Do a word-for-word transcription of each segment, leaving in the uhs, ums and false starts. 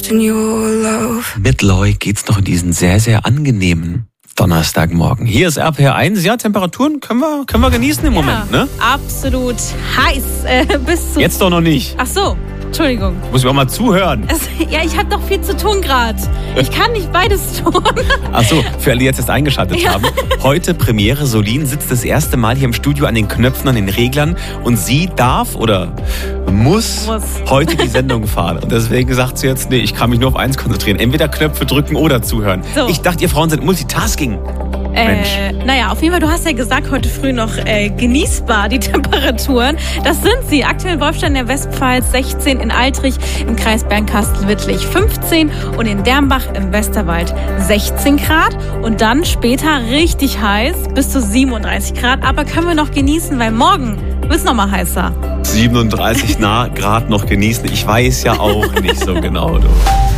Mit Loy geht's noch in diesen sehr, sehr angenehmen Donnerstagmorgen. Hier ist R P R eins. Ja, Temperaturen können wir, können wir genießen im ja, Moment, ne? Absolut heiß. Äh, bis zu Jetzt doch noch nicht. Ach so, Entschuldigung. Muss ich auch mal zuhören. Es, ja, ich habe doch viel zu tun gerade. Ich kann nicht beides tun. Ach so, für alle, die jetzt erst eingeschaltet ja. haben. Heute Premiere. Solin sitzt das erste Mal hier im Studio an den Knöpfen, an den Reglern. Und sie darf oder muss, muss. heute die Sendung fahren. Und deswegen sagt sie jetzt, nee, ich kann mich nur auf eins konzentrieren. Entweder Knöpfe drücken oder zuhören. So. Ich dachte, ihr Frauen sind Multitasking. Mensch. Äh, naja, auf jeden Fall, du hast ja gesagt, heute früh noch äh, genießbar die Temperaturen. Das sind sie. Aktuell in Wolfstein in der Westpfalz sechzehn, in Altrich im Kreis Bernkastel-Wittlich fünfzehn und in Dernbach im Westerwald sechzehn Grad. Und dann später richtig heiß, bis zu siebenunddreißig Grad. Aber können wir noch genießen, weil morgen wird es noch mal heißer. siebenunddreißig Grad noch genießen. Ich weiß ja auch nicht so genau, du.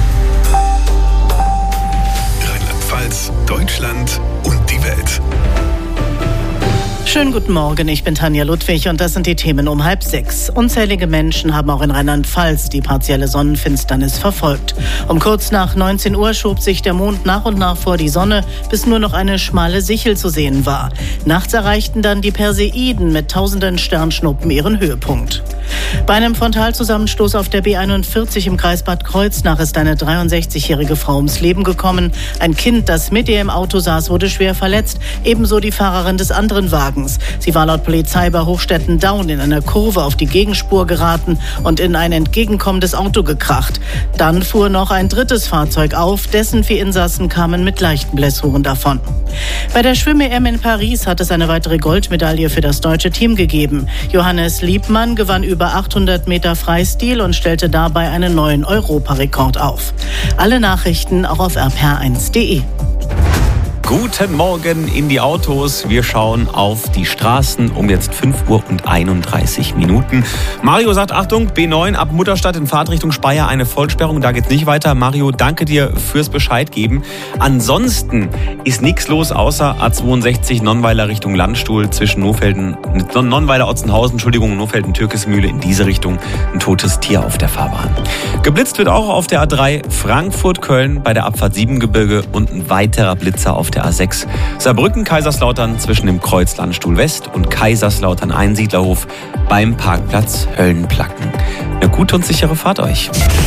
Rheinland-Pfalz, Deutschland und die Welt. Schönen guten Morgen, ich bin Tanja Ludwig und das sind die Themen um halb sechs. Unzählige Menschen haben auch in Rheinland-Pfalz die partielle Sonnenfinsternis verfolgt. Um kurz nach neunzehn Uhr schob sich der Mond nach und nach vor die Sonne, bis nur noch eine schmale Sichel zu sehen war. Nachts erreichten dann die Perseiden mit tausenden Sternschnuppen ihren Höhepunkt. Bei einem Frontalzusammenstoß auf der B einundvierzig im Kreis Bad Kreuznach ist eine dreiundsechzigjährige Frau ums Leben gekommen. Ein Kind, das mit ihr im Auto saß, wurde schwer verletzt, ebenso die Fahrerin des anderen Wagens. Sie war laut Polizei bei Hochstetten-Daun in einer Kurve auf die Gegenspur geraten und in ein entgegenkommendes Auto gekracht. Dann fuhr noch ein drittes Fahrzeug auf, dessen vier Insassen kamen mit leichten Blessuren davon. Bei der Schwimm-E M in Paris hat es eine weitere Goldmedaille für das deutsche Team gegeben. Johannes Liebmann gewann über achthundert Meter Freistil und stellte dabei einen neuen Europarekord auf. Alle Nachrichten auch auf r p r eins punkt d e. Guten Morgen in die Autos. Wir schauen auf die Straßen um jetzt fünf Uhr und einunddreißig Minuten. Mario sagt, Achtung, B neun ab Mutterstadt in Fahrtrichtung Speyer eine Vollsperrung. Da geht's nicht weiter. Mario, danke dir fürs Bescheid geben. Ansonsten ist nichts los außer A zweiundsechzig Nonnweiler Richtung Landstuhl zwischen Nofelden, Nonnweiler Otzenhausen, Entschuldigung, Nofelden Türkismühle in diese Richtung. Ein totes Tier auf der Fahrbahn. Geblitzt wird auch auf der A drei Frankfurt-Köln bei der Abfahrt Siebengebirge und ein weiterer Blitzer auf der A sechs Saarbrücken-Kaiserslautern zwischen dem Kreuz Landstuhl West und Kaiserslautern-Einsiedlerhof beim Parkplatz Höllenplacken. Eine gute und sichere Fahrt euch.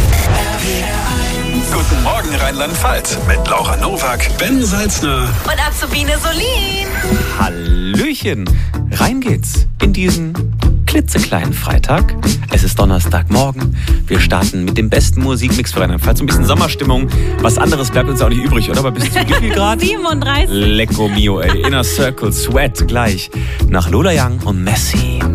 Guten Morgen Rheinland-Pfalz mit Laura Nowak, Ben Salzner und Azubine Solin. Hallöchen, rein geht's in diesen klitzekleinen Freitag. Es ist Donnerstagmorgen. Wir starten mit dem besten Musikmix für Rheinland-Pfalz. So ein bisschen Sommerstimmung. Was anderes bleibt uns auch nicht übrig, oder? Aber bis zu wie viel Grad? siebenunddreißig. Lecco mio, ey. Inner Circle, Sweat gleich. Nach Lola Young und Messi.